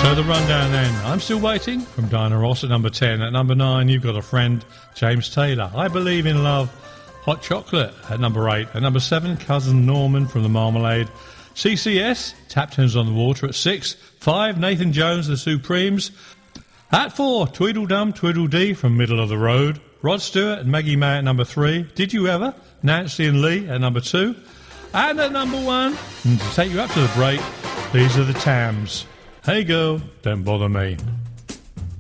So the rundown then. I'm Still Waiting from Diana Ross at number 10. At number 9, You've Got a Friend, James Taylor. I Believe in Love, Hot Chocolate at number 8. At number 7, Cousin Norman from the Marmalade. CCS, Tap Tunes on the Water at 6. 5, Nathan Jones, The Supremes. At 4, Tweedledum Tweedledee from Middle of the Road. Rod Stewart and Maggie May at number 3. Did You Ever, Nancy and Lee at number 2. And at number 1, and to take you up to the break, these are the Tams. Hey girl, don't bother me.